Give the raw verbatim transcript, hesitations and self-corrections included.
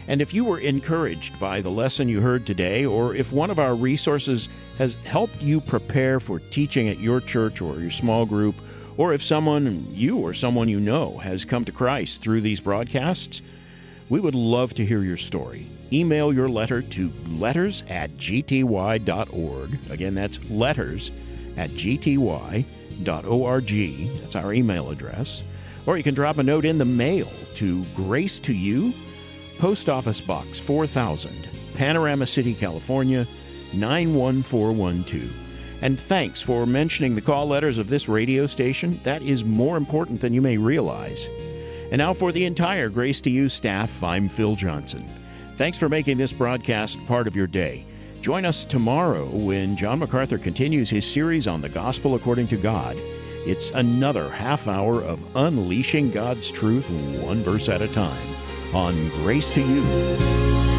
And if you were encouraged by the lesson you heard today, or if one of our resources has helped you prepare for teaching at your church or your small group, or if someone, you or someone you know, has come to Christ through these broadcasts, we would love to hear your story. Email your letter to letters at g t y dot org. Again, that's letters at g t y dot org. That's our email address. Or you can drop a note in the mail to Grace to You, Post Office Box four thousand, Panorama City, California, nine one four one two. And thanks for mentioning the call letters of this radio station. That is more important than you may realize. And now for the entire Grace to You staff, I'm Phil Johnson. Thanks for making this broadcast part of your day. Join us tomorrow when John MacArthur continues his series on the Gospel according to God. It's another half hour of unleashing God's truth one verse at a time on Grace to You.